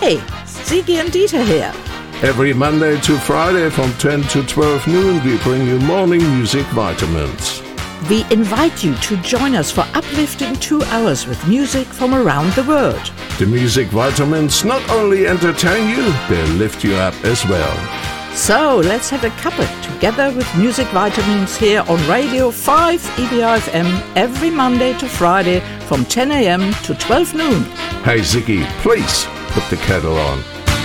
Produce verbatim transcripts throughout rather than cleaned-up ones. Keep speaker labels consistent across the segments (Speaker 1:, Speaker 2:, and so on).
Speaker 1: Hey, Ziggy and Dieter here.
Speaker 2: Every Monday to Friday from ten to twelve noon, we bring you morning music vitamins.
Speaker 1: We invite you to join us for uplifting two hours with music from around the world.
Speaker 2: The music vitamins not only entertain you, they lift you up as well.
Speaker 1: So let's have a cuppa together with music vitamins here on Radio five E B I F M every Monday to Friday from ten a.m. to twelve noon.
Speaker 2: Hey Ziggy, please put the kettle on.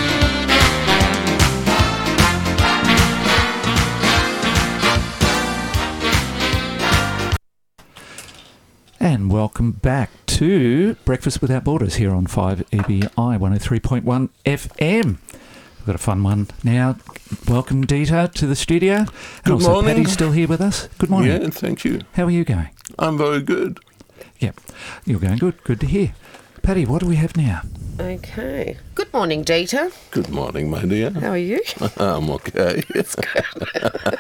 Speaker 3: And welcome back to Breakfast Without Borders here on five E B I one oh three point one F M. We've got a fun one now. Welcome, Dieter, to the studio. And
Speaker 2: Good
Speaker 3: also
Speaker 2: morning.
Speaker 3: Paddy's still here with us. Good morning.
Speaker 2: Yeah, thank you.
Speaker 3: How are you going?
Speaker 2: I'm very good.
Speaker 3: Yep, you're going good. Good to hear. Paddy, what do we have now?
Speaker 4: Okay. Good morning, Dieter.
Speaker 2: Good morning, my dear.
Speaker 4: How are you?
Speaker 2: I'm okay.
Speaker 4: It's good.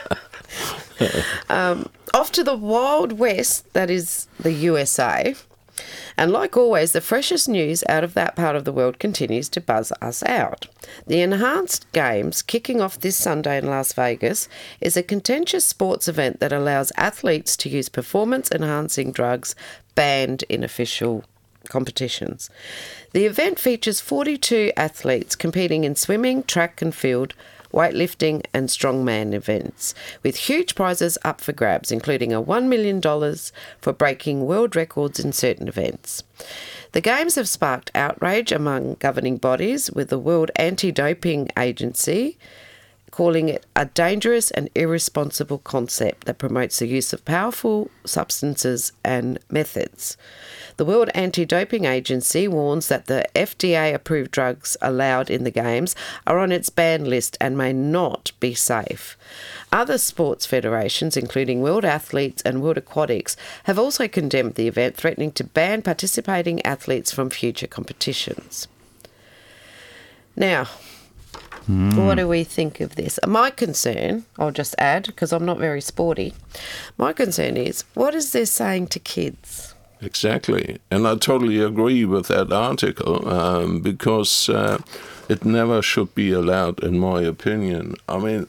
Speaker 4: um, off to the Wild West, that is the U S A. And like always, the freshest news out of that part of the world continues to buzz us out. The Enhanced Games, kicking off this Sunday in Las Vegas, is a contentious sports event that allows athletes to use performance-enhancing drugs banned in official competitions. The event features forty-two athletes competing in swimming, track and field, weightlifting and strongman events, with huge prizes up for grabs, including a one million dollars for breaking world records in certain events. The Games have sparked outrage among governing bodies, with the World Anti-Doping Agency calling it a dangerous and irresponsible concept that promotes the use of powerful substances and methods. The World Anti-Doping Agency warns that the F D A-approved drugs allowed in the Games are on its ban list and may not be safe. Other sports federations, including World Athletes and World Aquatics, have also condemned the event, threatening to ban participating athletes from future competitions. Now, Mm. what do we think of this? My concern, I'll just add, because I'm not very sporty, my concern is, what is this saying to kids?
Speaker 2: Exactly. And I totally agree with that article um, because uh, it never should be allowed, in my opinion. I mean,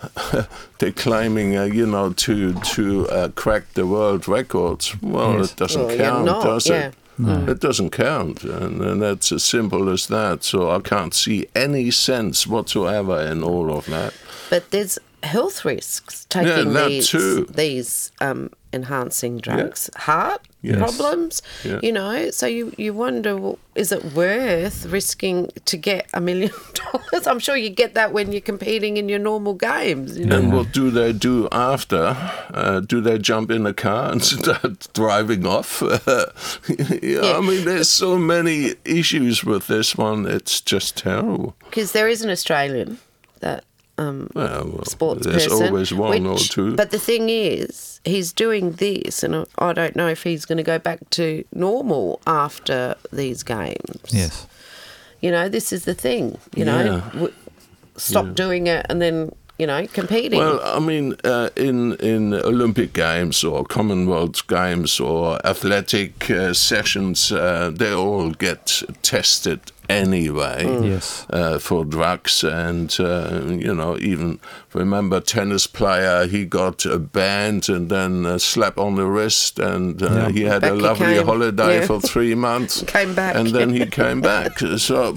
Speaker 2: they're claiming, uh, you know, to to uh, crack the world records. Well,
Speaker 3: Yes.
Speaker 2: it doesn't
Speaker 4: Well,
Speaker 2: count,
Speaker 4: you're not,
Speaker 2: does
Speaker 4: yeah.
Speaker 2: it?
Speaker 3: No.
Speaker 2: It doesn't count, and, and that's as simple as that. So I can't see any sense whatsoever in all of that.
Speaker 4: But there's health risks taking
Speaker 2: that
Speaker 4: these
Speaker 2: too.
Speaker 4: these um, enhancing drugs. Heart
Speaker 2: Yes.
Speaker 4: problems,
Speaker 2: Yeah.
Speaker 4: you know. So you, you wonder, well, is it worth risking to get a million dollars? I'm sure you get that when you're competing in your normal games. You know?
Speaker 2: And what do they do after? Uh, do they jump in a car and start driving off? yeah, I mean, there's so many issues with this one. It's just terrible.
Speaker 4: Because there is an Australian that um,
Speaker 2: Well, well,
Speaker 4: sports
Speaker 2: there's
Speaker 4: person.
Speaker 2: always one or
Speaker 4: which-
Speaker 2: two.
Speaker 4: But the thing is, he's doing this, and I- I don't know if he's going to go back to normal after these games.
Speaker 3: Yes.
Speaker 4: You know, this is the thing, you know,
Speaker 2: Yeah.
Speaker 4: w- stop doing it and then, you know, competing.
Speaker 2: Well, I mean, uh, in in Olympic Games or Commonwealth Games or athletic uh, sessions, uh, they all get tested anyway
Speaker 3: Yes.
Speaker 2: uh, for drugs. And, uh, you know, even remember tennis player, he got uh, banned and then a slap on the wrist, and uh,
Speaker 3: Yeah.
Speaker 2: he had
Speaker 4: Back
Speaker 2: a
Speaker 4: he
Speaker 2: lovely
Speaker 4: came.
Speaker 2: holiday
Speaker 4: Yeah.
Speaker 2: for three months.
Speaker 4: Came back.
Speaker 2: And then he came back. So,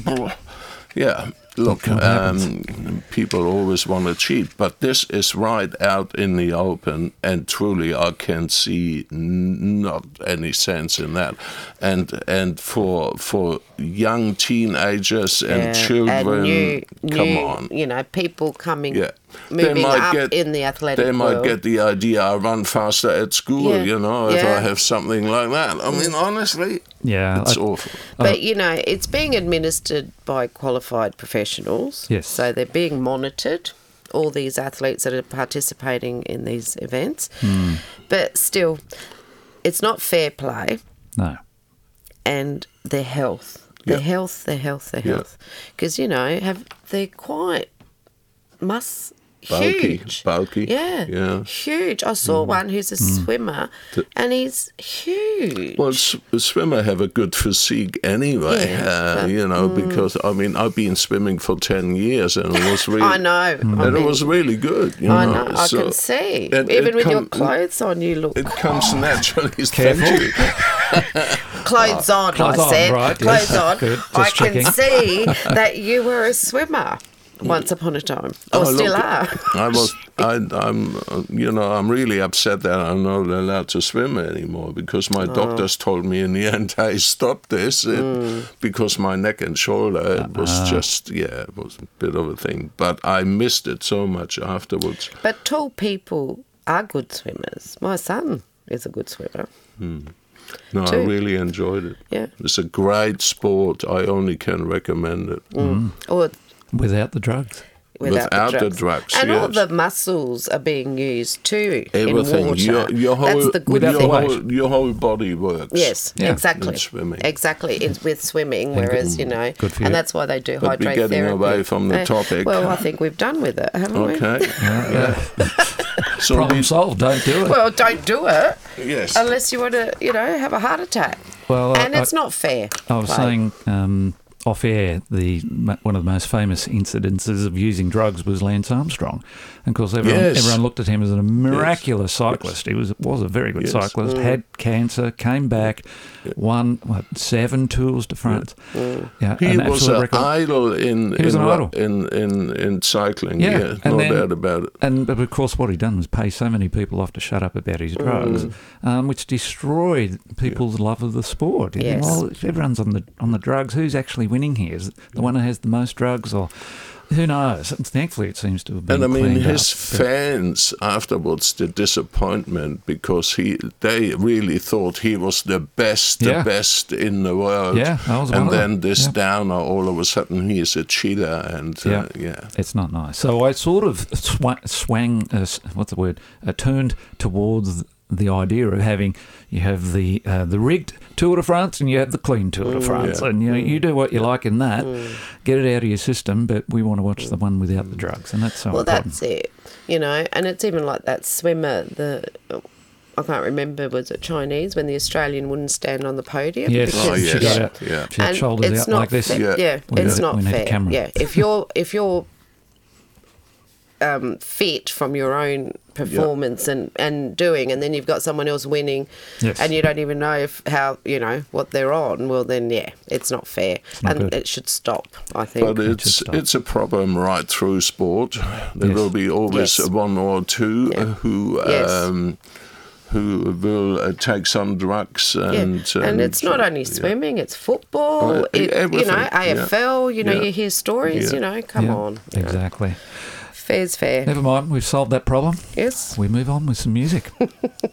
Speaker 2: yeah. Look,
Speaker 3: What
Speaker 2: um, people always want to cheat, but this is right out in the open, and truly I can see n- not any sense in that. And and for for young teenagers and
Speaker 4: Yeah,
Speaker 2: children,
Speaker 4: and new,
Speaker 2: come
Speaker 4: new,
Speaker 2: on.
Speaker 4: you know, people coming,
Speaker 2: Yeah.
Speaker 4: moving up in the athletic
Speaker 2: They might
Speaker 4: world.
Speaker 2: get the idea, I run faster at school,
Speaker 4: Yeah.
Speaker 2: you know, if
Speaker 4: Yeah.
Speaker 2: I have something like that. I mean, honestly,
Speaker 3: Yeah.
Speaker 2: it's
Speaker 3: I-
Speaker 2: awful.
Speaker 4: But, you know, it's being administered by qualified professionals.
Speaker 3: Yes.
Speaker 4: So they're being monitored, all these athletes that are participating in these events.
Speaker 3: Hmm.
Speaker 4: But still, it's not fair play,
Speaker 3: No.
Speaker 4: and their health. Their
Speaker 2: Yeah.
Speaker 4: health, their health, their
Speaker 2: Yeah.
Speaker 4: health. Because, you know, have they're quite, must,
Speaker 2: bulky,
Speaker 4: huge.
Speaker 2: bulky.
Speaker 4: Yeah,
Speaker 2: yeah.
Speaker 4: huge. I saw one who's a swimmer, and he's huge.
Speaker 2: Well, s- a swimmer have a good physique anyway,
Speaker 4: Yeah,
Speaker 2: uh,
Speaker 4: but-
Speaker 2: you know, because, I mean, I've been swimming for ten years and it was really...
Speaker 4: I know.
Speaker 2: And
Speaker 4: I
Speaker 2: it
Speaker 4: mean,
Speaker 2: was really good, you
Speaker 4: I
Speaker 2: know.
Speaker 4: know. I
Speaker 2: so
Speaker 4: can see.
Speaker 2: it-
Speaker 4: Even
Speaker 2: it
Speaker 4: with your
Speaker 2: come-
Speaker 4: clothes on, you look.
Speaker 2: It comes naturally.
Speaker 3: Careful.
Speaker 2: Thank you.
Speaker 4: Clothes on,
Speaker 3: Clothes
Speaker 4: I
Speaker 3: on,
Speaker 4: said.
Speaker 3: right,
Speaker 4: Clothes
Speaker 3: yes.
Speaker 4: on.
Speaker 3: Good,
Speaker 4: I
Speaker 3: just
Speaker 4: can
Speaker 3: checking.
Speaker 4: see that you were a swimmer once upon a time, or
Speaker 2: Oh,
Speaker 4: still
Speaker 2: look,
Speaker 4: are.
Speaker 2: I was, I, I'm, uh, you know, I'm really upset that I'm not allowed to swim anymore because my
Speaker 4: Oh.
Speaker 2: doctors told me in the end I stopped this it,
Speaker 4: Mm.
Speaker 2: because my neck and shoulder it was
Speaker 3: Ah.
Speaker 2: just, yeah, it was a bit of a thing. But I missed it so much afterwards.
Speaker 4: But tall people are good swimmers. My son is a good swimmer.
Speaker 2: No, I
Speaker 4: Too.
Speaker 2: really enjoyed it.
Speaker 4: Yeah.
Speaker 2: It's a great sport. I only can recommend it.
Speaker 4: Or
Speaker 3: Without the drugs.
Speaker 4: without,
Speaker 2: Without
Speaker 4: the
Speaker 2: the
Speaker 4: drugs.
Speaker 2: drugs,
Speaker 4: And all
Speaker 2: yes.
Speaker 4: the muscles are being used too
Speaker 2: Everything.
Speaker 4: in water.
Speaker 2: Your, your whole,
Speaker 4: That's the good
Speaker 3: Without
Speaker 2: your,
Speaker 3: the
Speaker 4: thing.
Speaker 3: weight.
Speaker 2: whole, your whole body works.
Speaker 4: Yes,
Speaker 3: Yeah.
Speaker 4: exactly.
Speaker 2: In swimming.
Speaker 4: Exactly, in, with swimming, whereas, you know,
Speaker 3: Good for you.
Speaker 4: and that's why they do
Speaker 2: But we're
Speaker 4: hydrotherapy.
Speaker 2: getting away from the
Speaker 4: Uh,
Speaker 2: topic.
Speaker 4: Well, I think we've done with it, haven't we?
Speaker 2: Okay.
Speaker 3: Yeah.
Speaker 2: So
Speaker 3: Problem
Speaker 2: we,
Speaker 3: solved. Don't do it.
Speaker 4: Well, don't do it
Speaker 2: yes.
Speaker 4: unless you want to, you know, have a heart attack.
Speaker 3: Well,
Speaker 4: and
Speaker 3: I-
Speaker 4: it's not fair.
Speaker 3: I was
Speaker 4: Like,
Speaker 3: saying um, off air, the one of the most famous incidences of using drugs was Lance Armstrong. And of course, everyone,
Speaker 2: Yes.
Speaker 3: everyone looked at him as a miraculous cyclist. He was was a very good
Speaker 2: Yes.
Speaker 3: cyclist, had cancer, came back, won what, seven Tours de France. Yeah,
Speaker 2: He
Speaker 3: an
Speaker 2: was
Speaker 3: absolute
Speaker 2: an
Speaker 3: record.
Speaker 2: idol in
Speaker 3: He was
Speaker 2: in,
Speaker 3: an
Speaker 2: ru-
Speaker 3: idol.
Speaker 2: in in in cycling.
Speaker 3: Yeah,
Speaker 2: Yeah,
Speaker 3: and
Speaker 2: no
Speaker 3: then-
Speaker 2: doubt about it.
Speaker 3: And but of course, what he done was pay so many people off to shut up about his drugs,
Speaker 2: Mm.
Speaker 3: um, which destroyed people's love of the sport. You think,
Speaker 4: Yes.
Speaker 3: well, if everyone's on the on the drugs, who's actually winning here? Is it the one who has the most drugs, or who knows? And thankfully, it seems to have been
Speaker 2: And I mean,
Speaker 3: cleaned
Speaker 2: his
Speaker 3: up. But-
Speaker 2: fans afterwards, the disappointment because he they really thought he was the best, the
Speaker 3: Yeah.
Speaker 2: best in the world.
Speaker 3: Yeah, I was one
Speaker 2: and
Speaker 3: of
Speaker 2: then
Speaker 3: them.
Speaker 2: this
Speaker 3: Yeah.
Speaker 2: downer, all of a sudden, he is a cheater, and uh,
Speaker 3: Yeah.
Speaker 2: yeah.
Speaker 3: It's not nice. So I sort of sw- swang, uh, s- what's the word, uh, turned towards the idea of having, you have the uh, the rigged Tour de France and you have the clean Tour de France.
Speaker 2: Yeah.
Speaker 3: And you know, you do what you like in that, get it out of your system, but we want to watch the one without the drugs. And that's so
Speaker 4: Well,
Speaker 3: important.
Speaker 4: that's it. You know, and it's even like that swimmer, the. I can't remember, was it Chinese, when the Australian wouldn't stand on the podium?
Speaker 3: Yes,
Speaker 4: Because-
Speaker 2: Oh,
Speaker 3: she
Speaker 2: yes.
Speaker 3: got out.
Speaker 2: Yeah.
Speaker 3: She had
Speaker 4: And
Speaker 3: shoulders
Speaker 4: it's
Speaker 3: out
Speaker 4: not
Speaker 3: like this.
Speaker 4: fair.
Speaker 2: Yeah.
Speaker 4: Yeah,
Speaker 3: We
Speaker 4: it's
Speaker 3: need-
Speaker 4: not
Speaker 3: we need a
Speaker 4: fair.
Speaker 3: camera.
Speaker 4: Yeah, if you're if you're um, fit from your own performance and, and doing, and then you've got someone else winning,
Speaker 3: Yes.
Speaker 4: and you don't even know if how you know what they're on. Well, then yeah, it's not fair,
Speaker 3: not
Speaker 4: and
Speaker 3: good.
Speaker 4: it should stop. I think.
Speaker 2: But it's
Speaker 3: should stop.
Speaker 2: it's a problem right through sport. There
Speaker 3: Yes.
Speaker 2: will be always
Speaker 4: Yes.
Speaker 2: one or two
Speaker 4: Yeah.
Speaker 2: uh, who
Speaker 4: Yes.
Speaker 2: um, who will uh, take some drugs
Speaker 4: Yeah.
Speaker 2: and
Speaker 4: And, it's not only
Speaker 2: yeah.
Speaker 4: swimming; it's football.
Speaker 2: Uh,
Speaker 4: it, you
Speaker 2: everything,
Speaker 4: know, A F L.
Speaker 2: yeah.
Speaker 4: You know,
Speaker 2: Yeah.
Speaker 4: you hear stories.
Speaker 2: Yeah.
Speaker 4: You know, come
Speaker 3: Yeah,
Speaker 4: on. you know.
Speaker 3: Exactly.
Speaker 4: Fair's fair.
Speaker 3: Never mind, we've solved that problem.
Speaker 4: Yes.
Speaker 3: We move on with some music.